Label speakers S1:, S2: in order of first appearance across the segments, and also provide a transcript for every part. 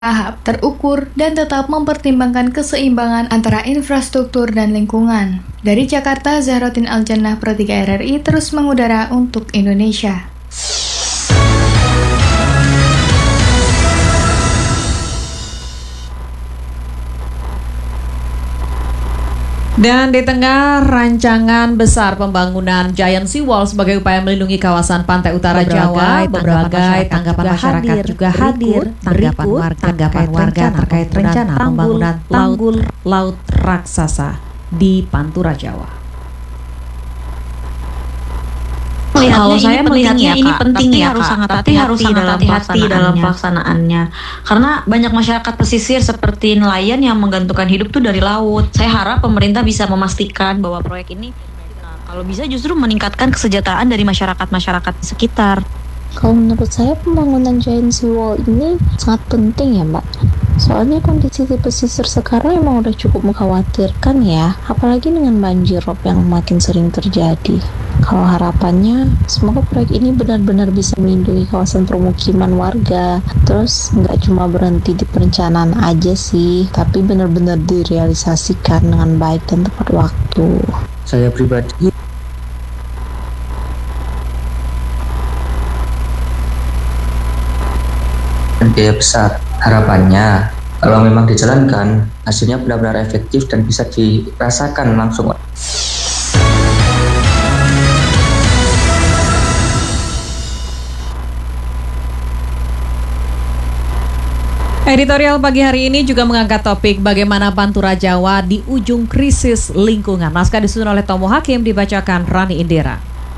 S1: tahap, terukur, dan tetap mempertimbangkan keseimbangan antara infrastruktur dan lingkungan. Dari Jakarta, Zahrotin Aljannah, Pro 3 RRI terus mengudara untuk Indonesia.
S2: Dan di tengah rancangan besar pembangunan Giant Seawall sebagai upaya melindungi kawasan pantai utara Jawa, berbagai tanggapan masyarakat juga hadir. Tanggapan warga terkait rencana pembangunan tanggul laut raksasa di Pantura Jawa.
S3: Kalau saya melihatnya ini penting ya, tapi harus sangat hati-hati dalam pelaksanaannya. Karena banyak masyarakat pesisir seperti nelayan yang menggantungkan hidup tuh dari laut. Saya harap pemerintah bisa memastikan bahwa proyek ini kalau bisa justru meningkatkan kesejahteraan dari masyarakat di sekitar.
S4: Kalau menurut saya pembangunan Giant Seawall ini sangat penting ya Mbak. Soalnya kondisi di pesisir sekarang emang udah cukup mengkhawatirkan ya, apalagi dengan banjir rob yang makin sering terjadi. Kalau harapannya, semoga proyek ini benar-benar bisa melindungi kawasan permukiman warga. Terus nggak cuma berhenti di perencanaan aja sih, tapi benar-benar direalisasikan dengan baik dan tepat waktu.
S5: Saya pribadi biaya besar. Harapannya kalau memang dijalankan, hasilnya benar-benar efektif dan bisa dirasakan langsung.
S2: Editorial pagi hari ini juga mengangkat topik bagaimana Pantura Jawa di ujung krisis lingkungan. Naskah disusun oleh Tomo Hakim, dibacakan Rani Indira.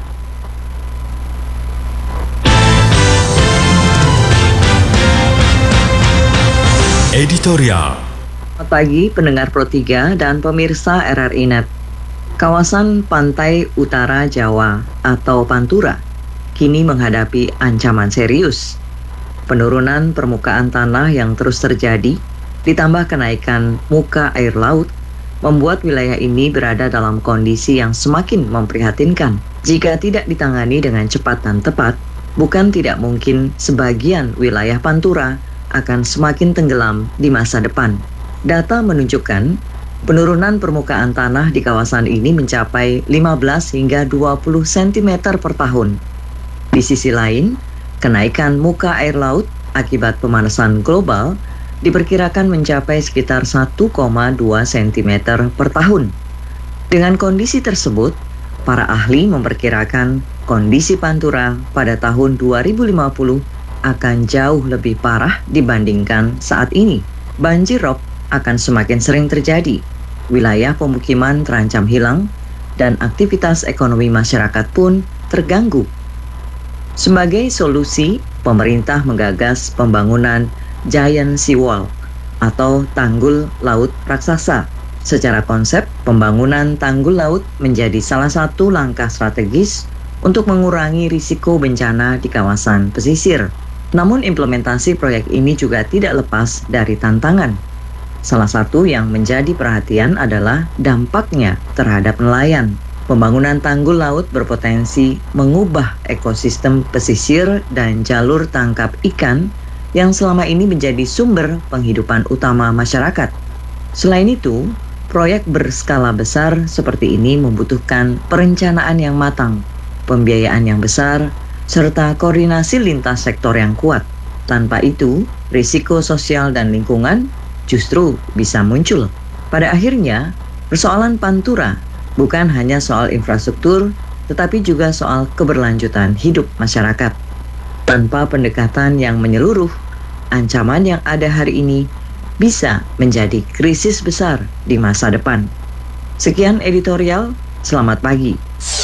S6: Editorial.
S7: Selamat pagi pendengar Pro 3 dan pemirsa RRI Net. Kawasan Pantai Utara Jawa atau Pantura kini menghadapi ancaman serius. Penurunan permukaan tanah yang terus terjadi, ditambah kenaikan muka air laut, membuat wilayah ini berada dalam kondisi yang semakin memprihatinkan. Jika tidak ditangani dengan cepat dan tepat, bukan tidak mungkin sebagian wilayah Pantura akan semakin tenggelam di masa depan. Data menunjukkan penurunan permukaan tanah di kawasan ini mencapai 15 hingga 20 cm per tahun. Di sisi lain, kenaikan muka air laut akibat pemanasan global diperkirakan mencapai sekitar 1,2 cm per tahun. Dengan kondisi tersebut, para ahli memperkirakan kondisi Pantura pada tahun 2050 akan jauh lebih parah dibandingkan saat ini. Banjir rob akan semakin sering terjadi, wilayah pemukiman terancam hilang, dan aktivitas ekonomi masyarakat pun terganggu. Sebagai solusi, pemerintah menggagas pembangunan Giant Seawall atau tanggul laut raksasa. Secara konsep, pembangunan tanggul laut menjadi salah satu langkah strategis untuk mengurangi risiko bencana di kawasan pesisir. Namun implementasi proyek ini juga tidak lepas dari tantangan. Salah satu yang menjadi perhatian adalah dampaknya terhadap nelayan. Pembangunan tanggul laut berpotensi mengubah ekosistem pesisir dan jalur tangkap ikan yang selama ini menjadi sumber penghidupan utama masyarakat. Selain itu, proyek berskala besar seperti ini membutuhkan perencanaan yang matang, pembiayaan yang besar, serta koordinasi lintas sektor yang kuat. Tanpa itu, risiko sosial dan lingkungan justru bisa muncul. Pada akhirnya, persoalan Pantura bukan hanya soal infrastruktur, tetapi juga soal keberlanjutan hidup masyarakat. Tanpa pendekatan yang menyeluruh, ancaman yang ada hari ini bisa menjadi krisis besar di masa depan. Sekian editorial, selamat pagi.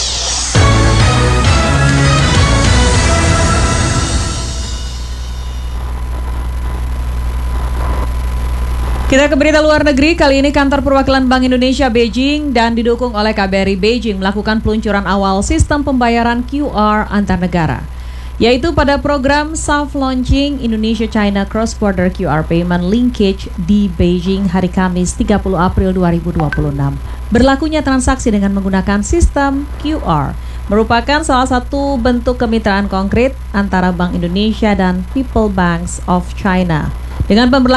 S2: Kita ke berita luar negeri. Kali ini kantor perwakilan Bank Indonesia Beijing dan didukung oleh KBRI Beijing melakukan peluncuran awal sistem pembayaran QR antar negara, yaitu pada program soft launching Indonesia-China Cross-Border QR Payment Linkage di Beijing hari Kamis 30 April 2026. Berlakunya transaksi dengan menggunakan sistem QR merupakan salah satu bentuk kemitraan konkret antara Bank Indonesia dan People Banks of China. Dengan